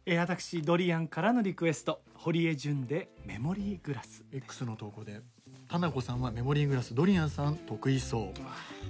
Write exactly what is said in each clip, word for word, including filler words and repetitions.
えー、私ドリアンからのリクエスト、堀江純でメモリーグラス。 X の投稿で田中さんはメモリーグラス、ドリアンさん得意そう。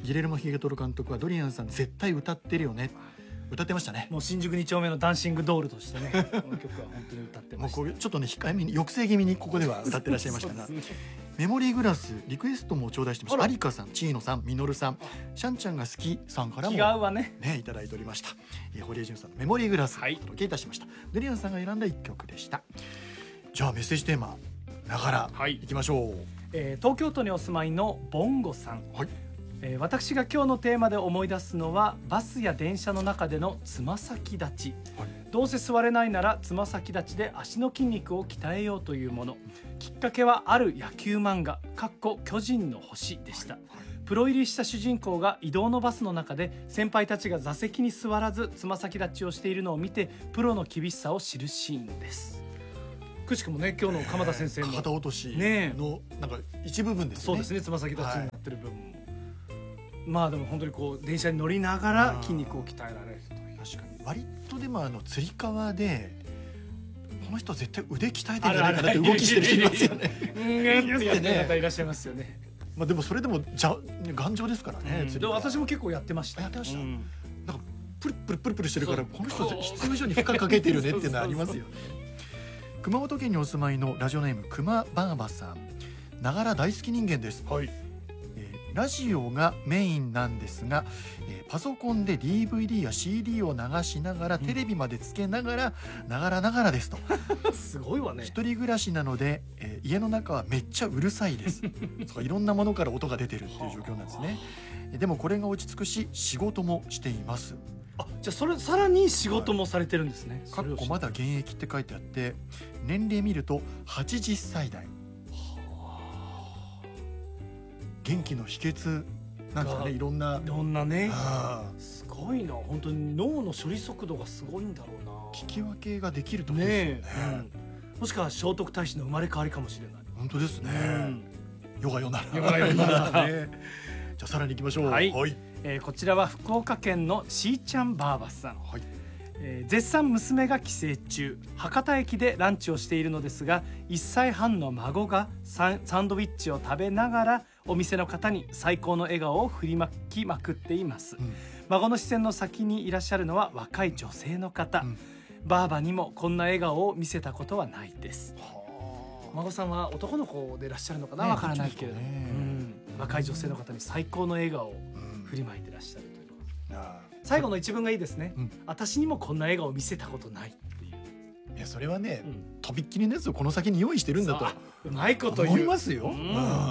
ギレルモ・ヒゲトロ監督はドリアンさん絶対歌ってるよね、歌ってましたね。 もう新宿に丁目のダンシングドールとしてねこの曲は本当に歌ってました。 もうこうちょっとね控えめに抑制気味にここでは歌ってらっしゃいましたが、ね、メモリーグラスリクエストも頂戴してました。有香さん、チーノさん、ミノルさん、シャンちゃんが好きさんからも気が合うわね、 ねいただいておりました。えー、堀江純さんのメモリーグラス、 はい、 お届けいたしました。ドリアンさんが選んだ一曲でした。じゃあメッセージテーマながら、はい、いきましょう。 えー、東京都にお住まいのボンゴさん、はい、えー、私が今日のテーマで思い出すのはバスや電車の中でのつま先立ち、はい、どうせ座れないならつま先立ちで足の筋肉を鍛えようというもの。きっかけはある野球漫画かっこ巨人の星でした。はいはい、プロ入りした主人公が移動のバスの中で先輩たちが座席に座らずつま先立ちをしているのを見てプロの厳しさを知るシーンです。くしくもね今日の鎌田先生の肩落としのなんか一部分ですね。 そうですね、つま先立ちになってる部分も、はい、まあでも本当にこう電車に乗りながら筋肉を鍛えられるという。 確かに割とでもあのつり革でこの人絶対腕鍛えてるんじゃないかなって動きしてる人いますよね。 うんってやってる方いらっしゃいますよね。 まあでもそれでもじゃ頑丈ですからね。 うん、私も結構やってました。 やってました。うん、なんかプルプルプルプルしてるからこの人必要以上に負荷かけてるねっていうのはありますよね。熊本県にお住まいのラジオネームくまばあばさん、ながら大好き人間です。はい、えー、ラジオがメインなんですが、えー、パソコンで ディーブイディー や シーディー を流しながら、うん、テレビまでつけながらながらながらですと。 すごいわね。 一人暮らしなので、えー、家の中はめっちゃうるさいです。そういろんなものから音が出てるっていう状況なんですね。でもこれが落ち着くし仕事もしています。 あ、じゃあそれさらに仕事もされてるんですね。 かっこまだ現役って書いてあって、年齢見るとはちじゅっさい代。元気の秘訣なんですかね。いろんないろんなね。すごいな、本当に脳の処理速度がすごいんだろうな。 聞き分けができるってことですよね。 ね、うん、もしくは聖徳太子の生まれ変わりかもしれない。 本当ですね。うん、ヨガヨナラ。 ヨガヨナラ。 ね、じゃあさらに行きましょう。 はい。はい、えー、こちらは福岡県のしーちゃんばあばさん。はい、えー、絶賛娘が帰省中、博多駅でランチをしているのですが、いっさいはんの孫がサン、サンドイッチを食べながらお店の方に最高の笑顔を振りまきまくっています。うん、孫の視線の先にいらっしゃるのは若い女性の方。うん、ばあばにもこんな笑顔を見せたことはないです。孫さんは男の子でいらっしゃるのかな、わ、ね、からないけれども、ね、うん、若い女性の方に最高の笑顔を振りまいていらっしゃるという、うん、最後の一文がいいですね。うん、私にもこんな笑顔を見せたことないっていう。 いやそれはね、うん、とびっきりのやつをこの先に用意してるんだとうまいこと言う思いますよ。うん、うん、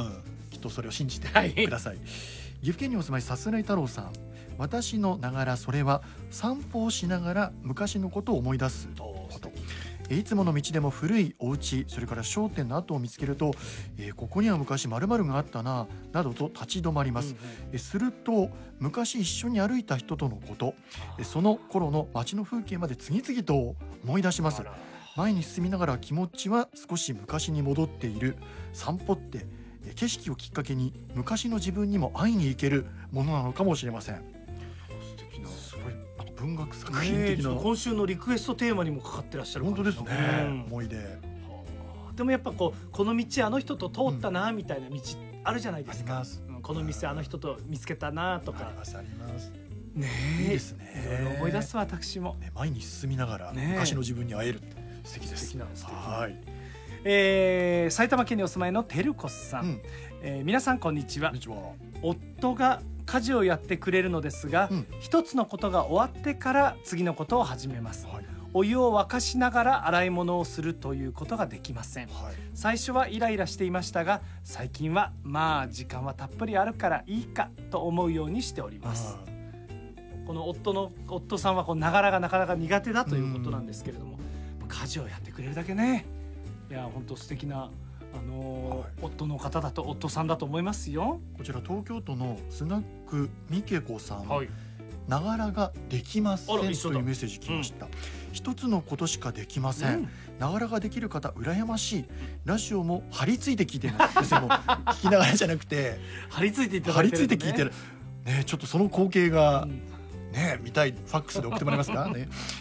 きっとそれを信じてください。はい、岐阜県にお住まいさすらい太郎さん、私のながらそれは散歩をしながら昔のことを思い出すこと。いつもの道でも古いお家、それから商店の跡を見つけると、えー、ここには昔〇〇があったななどと立ち止まります。うんうん、えすると昔一緒に歩いた人とのこと、えその頃の街の風景まで次々と思い出します。前に進みながら気持ちは少し昔に戻っている。散歩って景色をきっかけに昔の自分にも会いに行けるものなのかもしれません。素敵な、すごい文学作品的な、 ね、今週のリクエストテーマにもかかってらっしゃる。 本当ですね、うん、思い出。 でもやっぱこうこの道あの人と通ったなみたいな道あるじゃないですか。うん、この店あの人と見つけたなとか。 ありますありますね。 いいですね。 いろいろ思い出す私も、 ね、前に進みながら昔の自分に会える、素敵です。 素敵なんです。 はい。 えー、埼玉県にお住まいのてるこさん、うん、えー、皆さんこんにちは。 こんにちは。 夫が家事をやってくれるのですが、うん、一つのことが終わってから次のことを始めます。はい、お湯を沸かしながら洗い物をするということができません。はい、最初はイライラしていましたが、最近はまあ時間はたっぷりあるからいいかと思うようにしております。この夫の夫さんはこうながらがなかなか苦手だということなんですけれども、家事をやってくれるだけね、いや本当素敵なあのーはい、夫の方だと夫さんだと思いますよ。 こちら東京都のスナックみけこさん、はい、ながらができませんというメッセージ来ました。うん、一つのことしかできません。うん、ながらができる方羨ましい。ラジオも張り付いて聞いてるんですよ。聞きながらじゃなくて張り付いていただいてる、ね、張り付いて聞いてる、ね、ちょっとその光景が、うん、ね、見たい。ファックスで送ってもらえますかね。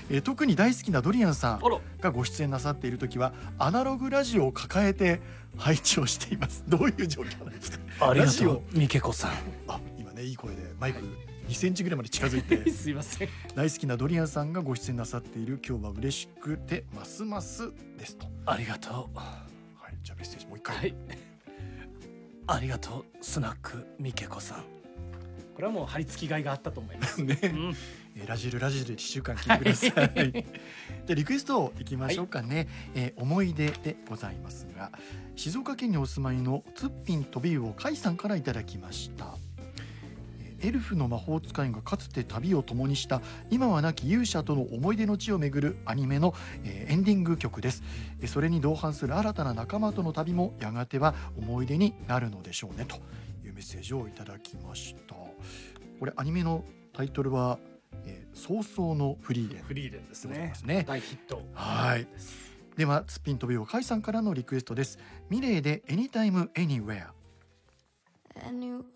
えー特に大好きなドリアンさんあらがご出演なさっている時はアナログラジオを抱えて配置をしています。どういう状況なんですか？ ありがラジオとうみけこさん。 あ、今ねいい声でマイクにセンチぐらいまで近づいてすいません。 大好きなドリアンさんがご出演なさっている今日は嬉しくてますますですと。 ありがとう。 はい、じゃあメッセージもう一回。 はい。ありがとうスナックみけこさん。これはもう張り付きがいがあったと思います。 ね、 うん、 えーラジルラジルでいっしゅうかん聞いてください。 はいじゃあリクエストいきましょうかね、えー思い出でございますが、静岡県にお住まいのツッピン飛び魚かいさんからいただきました。えーエルフの魔法使いがかつて旅を共にした今は亡き勇者との思い出の地を巡るアニメの、えーエンディング曲です。えーそれに同伴する新たな仲間との旅もやがては思い出になるのでしょうねというメッセージをいただきました。これアニメのタイトルはえー早々のフリーレンフリーレンですでございねますね。 大ヒット。 はい。ではツッピン飛び魚かいさんからのリクエストです。ミレイで Anytime Anywhere。